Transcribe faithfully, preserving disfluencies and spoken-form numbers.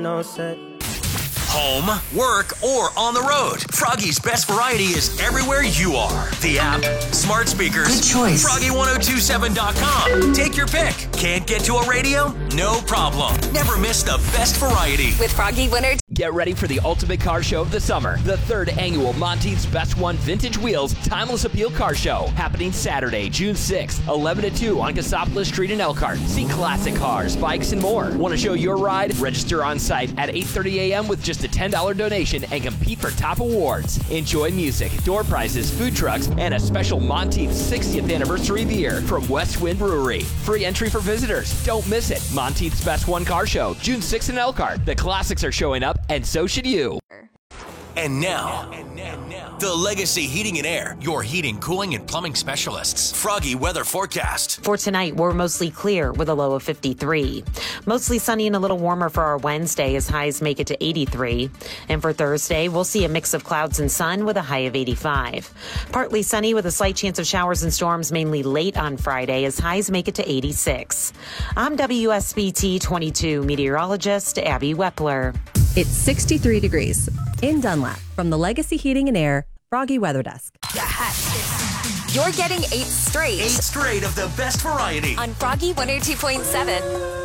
No set. Home, work, or on the road. Froggy's Best Variety is everywhere you are. The app, smart speakers, good choice. Froggy ten twenty-seven dot com. Take your pick. Can't get to a radio? No problem. Never miss the best variety. With Froggy Winter. Get ready for the ultimate car show of the summer. The third annual Monteith's Best One Vintage Wheels Timeless Appeal Car Show. Happening Saturday, June sixth, eleven to two on Cassopolis Street in Elkhart. See classic cars, bikes, and more. Want to show your ride? Register on site at eight thirty a.m. with just a ten dollars donation and compete for top awards. Enjoy music, door prizes, food trucks, and a special Monteith's sixtieth anniversary beer from West Wind Brewery. Free entry for visitors. Don't miss it. Monteith's Best One Car Show, June sixth in Elkhart. The classics are showing up, and so should you. And now, the Legacy Heating and Air, your heating, cooling, and plumbing specialists. Froggy weather forecast. For tonight, we're mostly clear with a low of fifty-three. Mostly sunny and a little warmer for our Wednesday as highs make it to eighty-three. And for Thursday, we'll see a mix of clouds and sun with a high of eighty-five. Partly sunny with a slight chance of showers and storms mainly late on Friday as highs make it to eighty-six. I'm W S B T twenty-two meteorologist Abby Wepler. It's sixty-three degrees in Dunlap from the Legacy Heating and Air Froggy Weather Desk. Yes. You're getting eight straight. Eight straight of the best variety. On Froggy one oh two point seven.